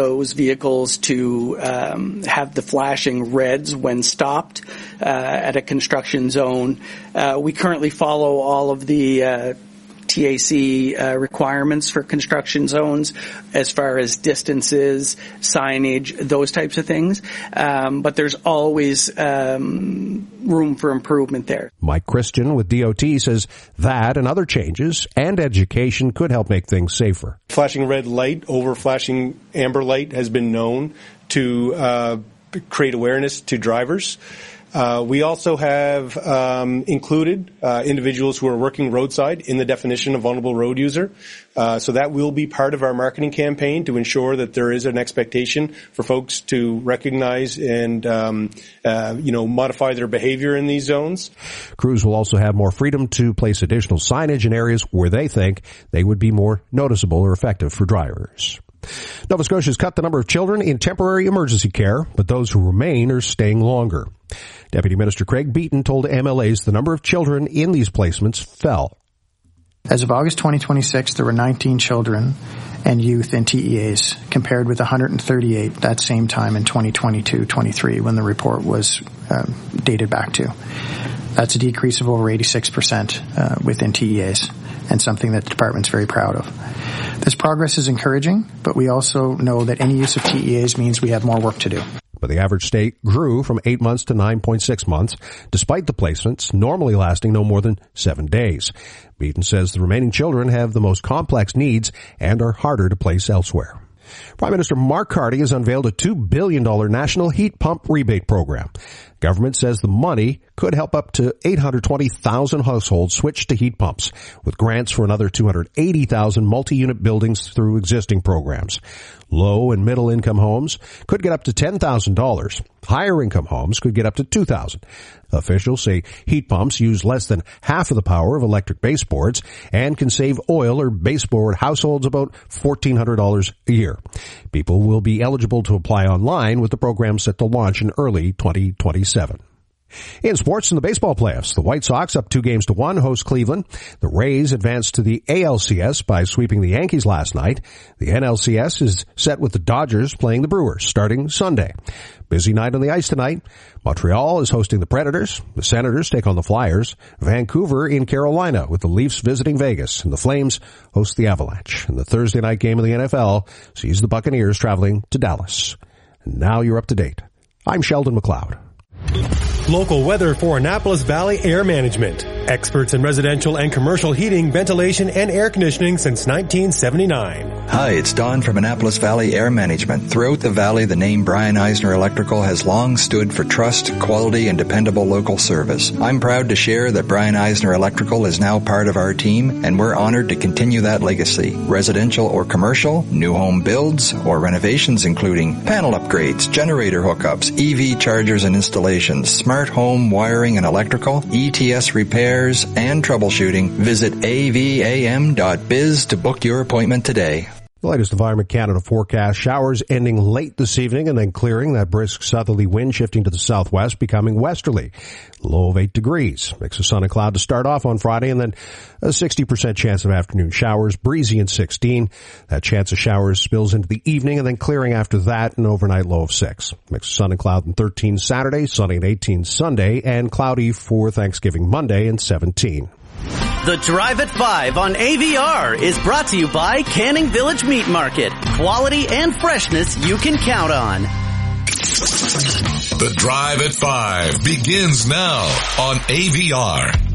those vehicles to have the flashing reds when stopped at a construction zone. We currently follow all of the TAC requirements for construction zones as far as distances, signage, those types of things. But there's always room for improvement there. Mike Christian with DOT says that and other changes and education could help make things safer. Flashing red light over flashing amber light has been known to create awareness to drivers. We also have included individuals who are working roadside in the definition of vulnerable road user. So that will be part of our marketing campaign to ensure that there is an expectation for folks to recognize and modify their behavior in these zones. Crews will also have more freedom to place additional signage in areas where they think they would be more noticeable or effective for drivers. Nova Scotia has cut the number of children in temporary emergency care, but those who remain are staying longer. Deputy Minister Craig Beaton told MLAs the number of children in these placements fell. As of August 2026, there were 19 children and youth in TEAs, compared with 138 that same time in 2022-23 when the report was dated back to. That's a decrease of over 86% within TEAs, and something that the department's very proud of. This progress is encouraging, but we also know that any use of TEAs means we have more work to do. But the average stay grew from 8 months to 9.6 months, despite the placements normally lasting no more than 7 days. Beaton says the remaining children have the most complex needs and are harder to place elsewhere. Prime Minister Mark Carney has unveiled a $2 billion national heat pump rebate program. Government says the money could help up to 820,000 households switch to heat pumps, with grants for another 280,000 multi-unit buildings through existing programs. Low and middle income homes could get up to $10,000. Higher income homes could get up to $2,000. Officials say heat pumps use less than half of the power of electric baseboards and can save oil or baseboard households about $1,400 a year. People will be eligible to apply online, with the program set to launch in early 2027. In sports, in the baseball playoffs, the White Sox up 2-1 host Cleveland. The Rays advanced to the ALCS by sweeping the Yankees last night. The NLCS is set with the Dodgers playing the Brewers starting Sunday. Busy night on the ice tonight. Montreal is hosting the Predators. The Senators take on the Flyers. Vancouver in Carolina with the Leafs visiting Vegas. And the Flames host the Avalanche. And the Thursday night game of the NFL sees the Buccaneers traveling to Dallas. And now you're up to date. I'm Sheldon McLeod. Local weather for Annapolis Valley Air Management. Experts in residential and commercial heating, ventilation, and air conditioning since 1979. Hi, it's Don from Annapolis Valley Air Management. Throughout the valley, the name Brian Eisner Electrical has long stood for trust, quality, and dependable local service. I'm proud to share that Brian Eisner Electrical is now part of our team, and we're honored to continue that legacy. Residential or commercial, new home builds, or renovations including panel upgrades, generator hookups, EV chargers and installations, smart home wiring and electrical, ETS repairs, and troubleshooting. Visit avam.biz to book your appointment today. The latest Environment Canada forecast: showers ending late this evening and then clearing. That brisk southerly wind shifting to the southwest, becoming westerly. Low of 8 degrees. Mix of sun and cloud to start off on Friday, and then a 60% chance of afternoon showers. Breezy and 16. That chance of showers spills into the evening and then clearing after that, an overnight low of 6. Mix of sun and cloud and 13 Saturday, sunny and 18 Sunday, and cloudy for Thanksgiving Monday and 17. The Drive at 5 on AVR is brought to you by Canning Village Meat Market. Quality and freshness you can count on. The Drive at 5 begins now on AVR.